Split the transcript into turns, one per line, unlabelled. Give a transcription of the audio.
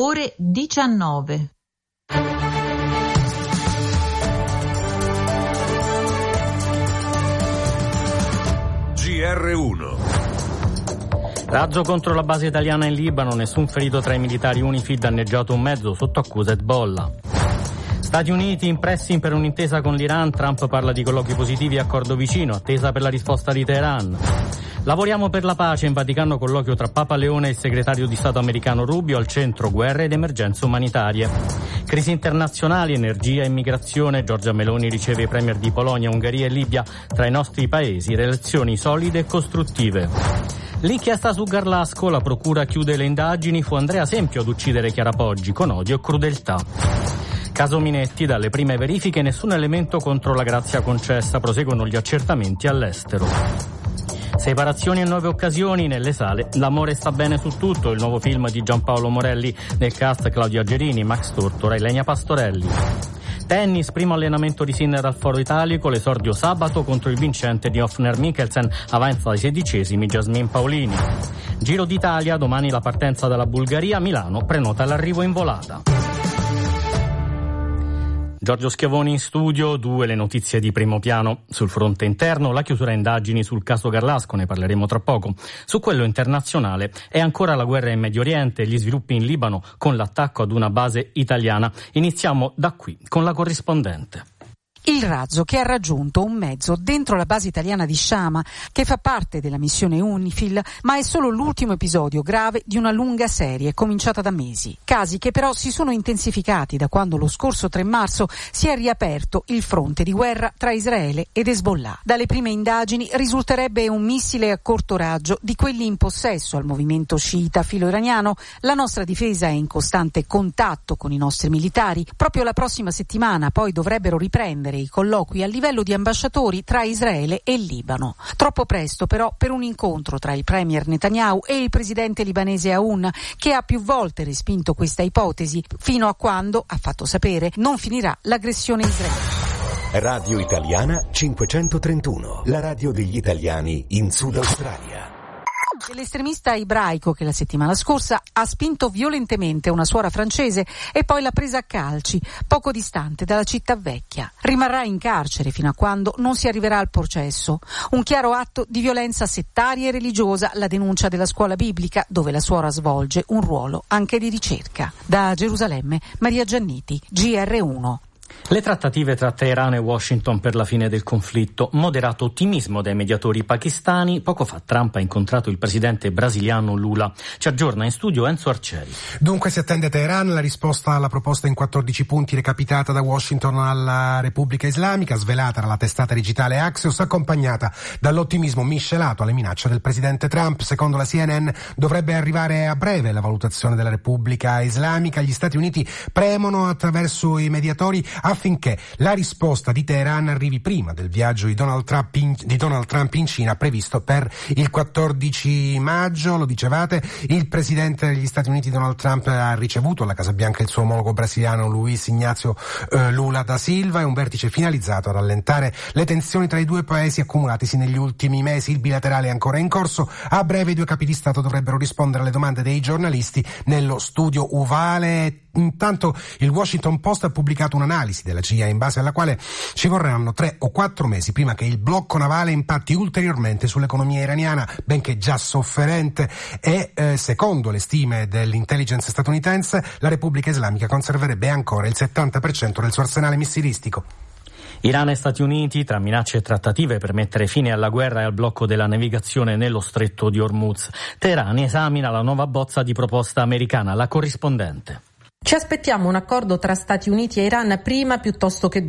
ore 19.
GR1.
Razzo contro la base italiana in Libano, nessun ferito tra i militari UNIFIL, danneggiato un mezzo sotto accusa Hezbollah. Stati Uniti in pressing per un'intesa con l'Iran, Trump parla di colloqui positivi e accordo vicino, attesa per la risposta di Teheran. Lavoriamo per la pace, in Vaticano colloquio tra Papa Leone e il segretario di Stato americano Rubio, al centro guerre ed emergenze umanitarie. Crisi internazionali, energia e immigrazione, Giorgia Meloni riceve i premier di Polonia, Ungheria e Libia, tra i nostri paesi relazioni solide e costruttive. L'inchiesta su Garlasco, la procura chiude le indagini, fu Andrea Sempio ad uccidere Chiara Poggi con odio e crudeltà. Caso Minetti, dalle prime verifiche nessun elemento contro la grazia concessa, proseguono gli accertamenti all'estero. Separazioni e nuove occasioni nelle sale, L'amore sta bene su tutto, il nuovo film di Giampaolo Morelli, nel cast Claudia Gerini, Max Tortora e Lenia Pastorelli. Tennis, primo allenamento di Sinner al Foro Italico, l'esordio sabato contro il vincente di Hofner Mikkelsen, avanza ai 16esimi Jasmine Paolini. Giro d'Italia, domani la partenza dalla Bulgaria, Milano prenota l'arrivo in volata. Giorgio Schiavoni in studio, 2 le notizie di primo piano. Sul fronte interno la chiusura indagini sul caso Garlasco, ne parleremo tra poco. Su quello internazionale è ancora la guerra in Medio Oriente e gli sviluppi in Libano con l'attacco ad una base italiana. Iniziamo da qui con la corrispondente.
Il razzo che ha raggiunto un mezzo dentro la base italiana di Shama, che fa parte della missione UNIFIL, ma è solo l'ultimo episodio grave di una lunga serie cominciata da mesi. Casi che però si sono intensificati da quando lo scorso 3 marzo si è riaperto il fronte di guerra tra Israele ed Hezbollah. Dalle prime indagini risulterebbe un missile a corto raggio di quelli in possesso al movimento sciita filo-iraniano. La nostra difesa è in costante contatto con i nostri militari. Proprio la prossima settimana poi dovrebbero riprendere i colloqui a livello di ambasciatori tra Israele e il Libano. Troppo presto però per un incontro tra il premier Netanyahu e il presidente libanese Aoun, che ha più volte respinto questa ipotesi, fino a quando, ha fatto sapere, non finirà l'aggressione israeliana.
Radio Italiana 531, la radio degli italiani in Sud Australia.
Dell'estremista ebraico che la settimana scorsa ha spinto violentemente una suora francese e poi l'ha presa a calci, poco distante dalla città vecchia. Rimarrà in carcere fino a quando non si arriverà al processo. Un chiaro atto di violenza settaria e religiosa, la denuncia della scuola biblica, dove la suora svolge un ruolo anche di ricerca. Da Gerusalemme, Maria Gianniti, GR1.
Le trattative tra Teheran e Washington per la fine del conflitto, moderato ottimismo dai mediatori pakistani. Poco fa Trump ha incontrato il presidente brasiliano Lula. Ci aggiorna in studio Enzo Arcieri.
Dunque si attende a Teheran la risposta alla proposta in 14 punti recapitata da Washington alla Repubblica Islamica, svelata dalla testata digitale Axios, accompagnata dall'ottimismo miscelato alle minacce del presidente Trump. Secondo la CNN dovrebbe arrivare a breve la valutazione della Repubblica Islamica. Gli Stati Uniti premono attraverso i mediatori affinché la risposta di Teheran arrivi prima del viaggio di Donald Trump in Cina, previsto per il 14 maggio. Lo dicevate, il presidente degli Stati Uniti Donald Trump ha ricevuto alla Casa Bianca il suo omologo brasiliano Luiz Inácio Lula da Silva. È un vertice finalizzato a rallentare le tensioni tra i due paesi accumulatisi negli ultimi mesi. Il bilaterale è ancora in corso. A breve i 2 capi di Stato dovrebbero rispondere alle domande dei giornalisti nello studio ovale. Intanto il Washington Post ha pubblicato un'analisi della CIA in base alla quale ci vorranno 3 o 4 mesi prima che il blocco navale impatti ulteriormente sull'economia iraniana, benché già sofferente, e secondo le stime dell'intelligence statunitense la Repubblica Islamica conserverebbe ancora il 70% del suo arsenale missilistico.
Iran e Stati Uniti tra minacce e trattative per mettere fine alla guerra e al blocco della navigazione nello stretto di Hormuz. Teheran esamina la nuova bozza di proposta americana. La corrispondente.
Ci aspettiamo un accordo tra Stati Uniti e Iran prima piuttosto che